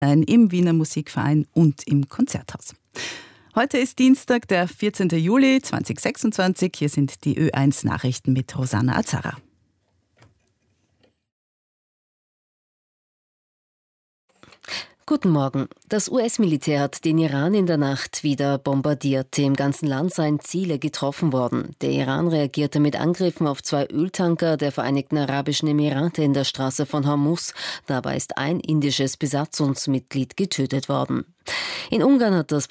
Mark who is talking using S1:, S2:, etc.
S1: im Wiener Musikverein und im Konzerthaus. Heute ist Dienstag, der 14. Juli 2026. Hier sind die Ö1 Nachrichten mit Rosanna Azara.
S2: Guten Morgen. Das US-Militär hat den Iran in der Nacht wieder bombardiert. Im ganzen Land seien Ziele getroffen worden. Der Iran reagierte mit Angriffen auf 2 Öltanker der Vereinigten Arabischen Emirate in der Straße von Hormuz. Dabei ist ein indisches Besatzungsmitglied getötet worden. In Ungarn hat das